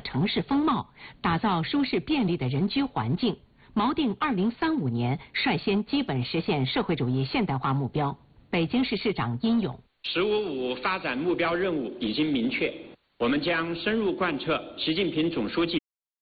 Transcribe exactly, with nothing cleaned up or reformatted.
城市风貌，打造舒适便利的人居环境，锚定二零三五年率先基本实现社会主义现代化目标。北京市市长殷勇： 十五五发展目标任务已经明确，我们将深入贯彻习近平总书记